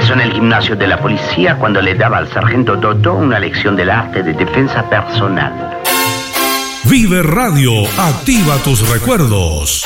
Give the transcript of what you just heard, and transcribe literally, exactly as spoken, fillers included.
Empezó en el gimnasio de la policía cuando le daba al sargento Totó una lección del arte de defensa personal. Vive Radio, activa tus recuerdos.